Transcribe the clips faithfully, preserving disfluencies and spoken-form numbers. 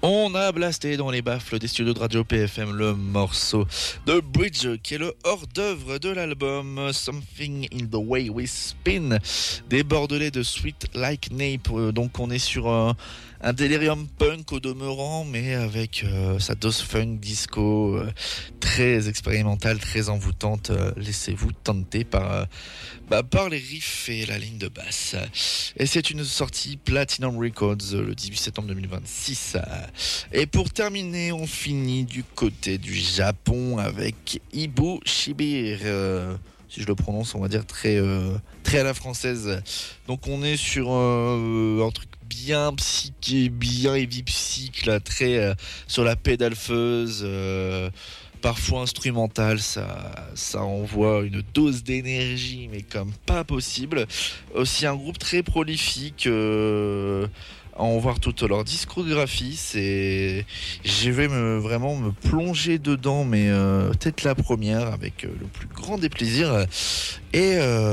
On a blasté dans les baffles des studios de Radio P F M le morceau de Bridge qui est le hors-d'œuvre de l'album Something in the Way We Spin des Bordelais de Sweet Like Nape. Donc on est sur un, un délirium punk au demeurant, mais avec euh, sa dose funk disco euh, très expérimentale, très envoûtante. Euh, laissez-vous tenter par, euh, bah, par les riffs et la ligne de basse. Et c'est une sortie Platinum Records le dix-huit septembre deux mille vingt-six. Et pour terminer, on finit du côté du Japon avec Ibu Shibir. Euh, si je le prononce, on va dire très, euh, très à la française. Donc on est sur euh, un truc bien psyché, bien heavy psych, là, très euh, sur la pédalefeuse. Euh, Parfois instrumental, ça, ça envoie une dose d'énergie, mais comme pas possible. Aussi un groupe très prolifique, euh, à en voir toute leur discographie. C'est, je vais me, vraiment me plonger dedans, mais euh, peut-être la première avec euh, le plus grand des plaisirs. Et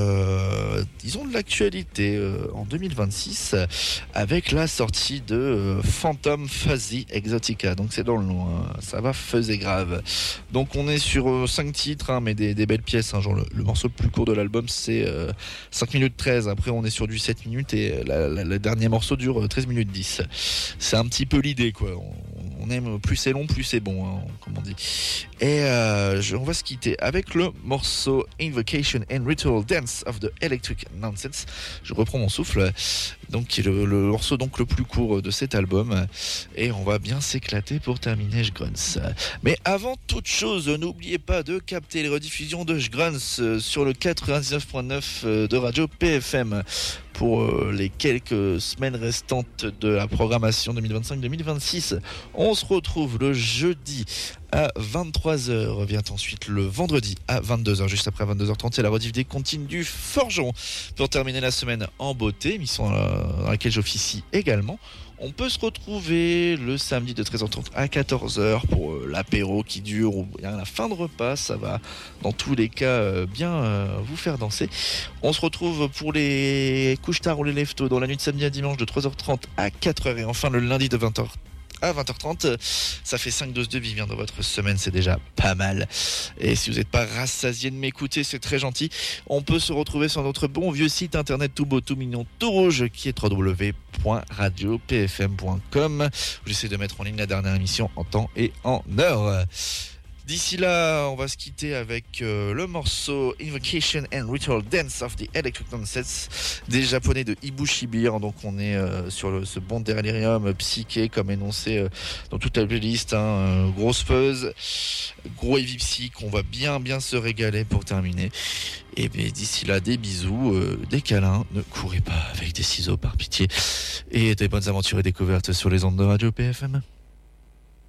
euh, ils ont de l'actualité euh, en deux mille vingt-six avec la sortie de euh, Phantom Fuzzy Exotica. Donc c'est dans le nom, hein. Ça va fuzzer grave. Donc on est sur euh, cinq titres, hein, mais des, des belles pièces. Hein, genre le, le morceau le plus court de l'album c'est euh, cinq minutes treize. Après on est sur du sept minutes et la, la, le dernier morceau dure treize minutes dix. C'est un petit peu l'idée, quoi. On, on aime plus c'est long, plus c'est bon, hein, comme on dit. Et euh, je, on va se quitter avec le morceau Invocation and Ritual Dance of the Electric Nonsense. Je reprends mon souffle. Donc le, le morceau donc le plus court de cet album. Et on va bien s'éclater pour terminer Jgrunts. Mais avant toute chose, n'oubliez pas de capter les rediffusions de Jgrunts sur le quatre-vingt-dix-neuf point neuf de Radio P F M pour les quelques semaines restantes de la programmation deux mille vingt-cinq deux mille vingt-six. On se retrouve le jeudi à vingt-trois heures, revient ensuite le vendredi à vingt-deux heures, juste après vingt-deux heures trente, c'est la rediff des comptines du Forgeron pour terminer la semaine en beauté, émission dans laquelle j'officie également. On peut se retrouver le samedi de treize heures trente à quatorze heures pour euh, l'apéro qui dure ou bien la fin de repas. Ça va dans tous les cas euh, bien euh, vous faire danser. On se retrouve pour les couches tard ou les lève-tôt dans la nuit de samedi à dimanche de trois heures trente à quatre heures et enfin le lundi de vingt heures à vingt heures trente. Ça fait cinq doses de Vivien dans votre semaine, c'est déjà pas mal. Et si vous n'êtes pas rassasié de m'écouter, c'est très gentil. On peut se retrouver sur notre bon vieux site internet tout beau, tout mignon, tout rouge qui est w w w point radio p f m point com. J'essaie de mettre en ligne la dernière émission en temps et en heure. D'ici là, on va se quitter avec euh, le morceau Invocation and Ritual Dance of the Electric Nonsense des japonais de Ibu Shibir. Donc on est euh, sur le, ce bon délirium psyché comme énoncé euh, dans toute la playlist, hein, euh, grosse fuzz, gros heavy psych. On va bien bien se régaler pour terminer. Et bien d'ici là, des bisous, euh, des câlins. Ne courez pas avec des ciseaux par pitié. Et des bonnes aventures et découvertes sur les ondes de Radio P F M.